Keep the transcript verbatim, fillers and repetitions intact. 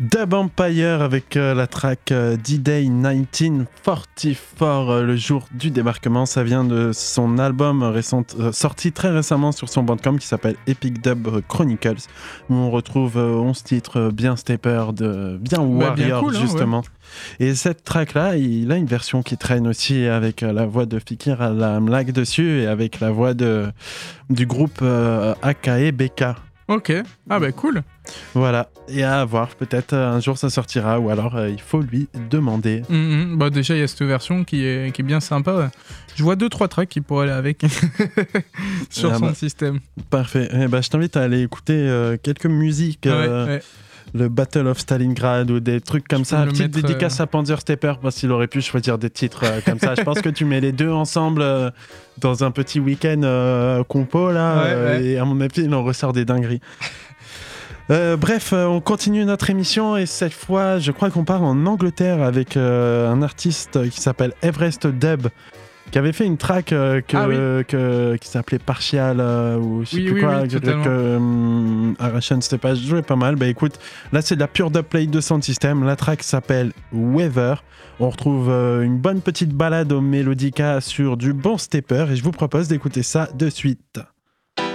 Dub Empire avec euh, la track euh, D-Day dix-neuf quarante-quatre, euh, le jour du débarquement. Ça vient de son album récent, euh, sorti très récemment sur son Bandcamp qui s'appelle Epic Dub Chronicles, où on retrouve euh, onze titres euh, bien stepper, de, bien Bah, warrior bien cool, hein, justement. ouais. Et cette track-là, il a une version qui traîne aussi avec euh, la voix de Fikir Al-Amlak dessus et avec la voix de, du groupe euh, A K E B K. Ok, ah bah cool. Voilà, et à voir, peut-être euh, un jour ça sortira, ou alors euh, il faut lui demander. Mm-hmm. Bah déjà il y a cette version qui est, qui est bien sympa. Ouais. Je vois deux trois tracks qui pourraient aller avec sur Ah son bah, système. Parfait, eh bah, je t'invite à aller écouter euh, quelques musiques, euh, Ouais, ouais. le Battle of Stalingrad ou des trucs comme Je ça. peux me le Petite mettre, dédicace euh... à Panzer Stepper, parce qu'il aurait pu choisir des titres euh, comme ça. Je pense que tu mets les deux ensemble euh, dans un petit week-end euh, compo, là, Ouais, euh, ouais. et à mon avis, il en ressort des dingueries. Euh, bref, euh, on continue notre émission et cette fois, je crois qu'on part en Angleterre avec euh, un artiste qui s'appelle Everest Dub, qui avait fait une track euh, que, Ah oui. que, qui s'appelait Partial euh, ou je sais Oui, plus oui, quoi, oui, que, totalement. que um, Arration c'était pas joué pas mal. Bah écoute, là c'est de la pure dubplate de Sound System. La track s'appelle Weather. On retrouve euh, une bonne petite balade au Melodica sur du bon stepper et je vous propose d'écouter ça de suite.